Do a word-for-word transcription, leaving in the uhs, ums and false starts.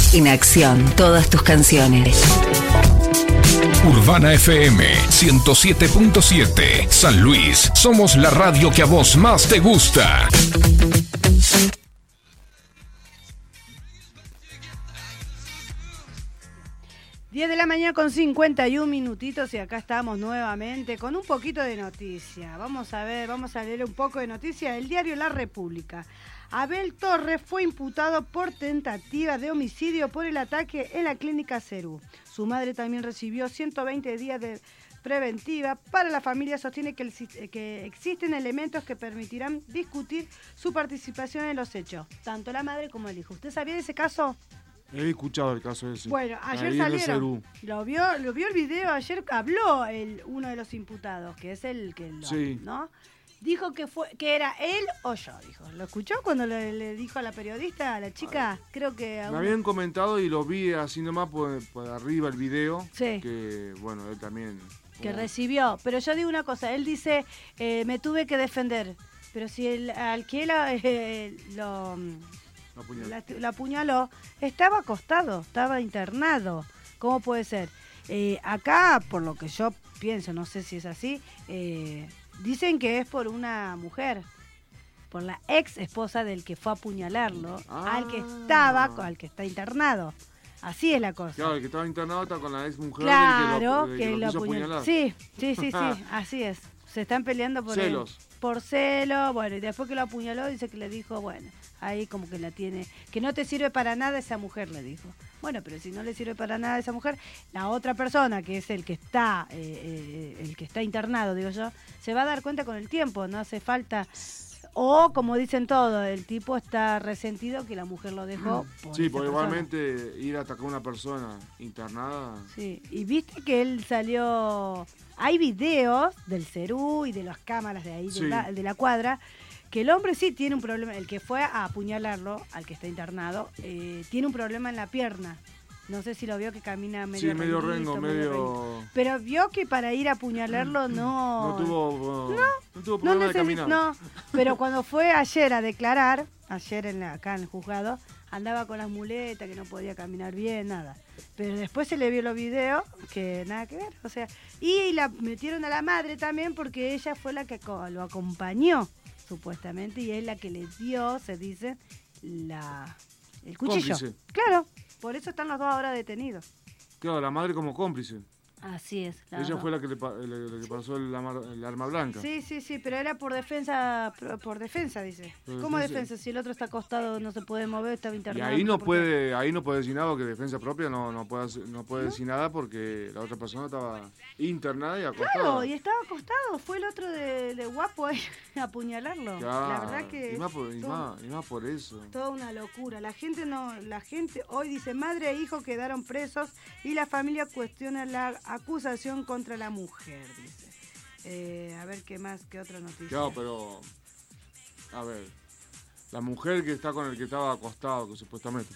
En acción, todas tus canciones. Urbana F M ciento siete punto siete. San Luis, somos la radio que a vos más te gusta. diez de la mañana con cincuenta y un minutitos y acá estamos nuevamente con un poquito de noticia. Vamos a ver, vamos a leer un poco de noticia del diario La República. Abel Torres fue imputado por tentativa de homicidio por el ataque en la clínica Cerú. Su madre también recibió ciento veinte días de preventiva. Para la familia sostiene que, el, que existen elementos que permitirán discutir su participación en los hechos, tanto la madre como el hijo. ¿Usted sabía de ese caso? He escuchado el caso ese. Bueno, ayer salieron. Lo vio, lo vio el video, ayer habló el, uno de los imputados, que es el que lo, sí. ¿no? Dijo que fue que era él o yo, dijo. ¿Lo escuchó cuando le, le dijo a la periodista, a la chica? Creo que... Me habían comentado y lo vi así nomás por, por arriba el video. Sí. Que, bueno, él también... Que oh. recibió. Pero yo digo una cosa, él dice, eh, me tuve que defender. Pero si el, al que él eh, lo... Lo apuñaló. La, la apuñaló, estaba acostado, estaba internado. ¿Cómo puede ser? Eh, acá, por lo que yo pienso, no sé si es así... Eh, dicen que es por una mujer, por la ex esposa del que fue a apuñalarlo, ah. al que estaba, al que está internado. Así es la cosa. Claro, el que estaba internado está con la ex mujer claro, del que lo, que que lo lo quiso apuñaló. apuñalar. Sí, sí, sí, sí, así es. Se están peleando por celos. Él, por celo, bueno, y después que lo apuñaló dice que le dijo, bueno, ahí como que la tiene, que no te sirve para nada esa mujer, le dijo. Bueno, pero si no le sirve para nada esa mujer, la otra persona, que es el que está, eh, eh, el que está internado, digo yo, se va a dar cuenta con el tiempo, no hace falta. O, como dicen todos, el tipo está resentido que la mujer lo dejó. Por sí, esa porque persona. igualmente ir a atacar a una persona internada. Sí, y viste que él salió. Hay videos del Cerú y de las cámaras de ahí, sí. de, la, de la cuadra, que el hombre sí tiene un problema. El que fue a apuñalarlo, al que está internado, eh, tiene un problema en la pierna. No sé si lo vio que camina medio Sí, medio renguito, rengo, medio... medio... rengo. Pero vio que para ir a apuñalarlo no... No tuvo, uh, no, no tuvo problema no de caminar. No, pero cuando fue ayer a declarar, ayer en la, acá en el juzgado, andaba con las muletas, que no podía caminar bien, nada. Pero después se le vio los videos, que nada que ver, o sea... Y la metieron a la madre también porque ella fue la que lo acompañó, supuestamente, y es la que le dio, se dice, la el cuchillo. Cómplice. Claro. Por eso están los dos ahora detenidos. Claro, la madre como cómplice. Así es. Ella dos. fue la que le, le, le pasó el, el arma blanca. Sí, sí, sí, pero era por defensa, por defensa, dice. Por ¿Cómo defensa? defensa? Si el otro está acostado, no se puede mover, estaba Y internado. ahí no ¿por puede, ahí no puede decir nada, porque defensa propia no, no puede, no puede ¿No? decir nada porque la otra persona estaba internada y acostada. Claro, y estaba acostado, fue el otro de, de guapo ahí a apuñalarlo. Claro, La verdad que y más, por, y, todo, más, y más por eso. toda una locura. La gente no, la gente hoy dice madre e hijo quedaron presos y la familia cuestiona la acusación contra la mujer, dice. Eh, a ver qué más, qué otra noticia. Claro, pero a ver, la mujer que está con el que estaba acostado, que supuestamente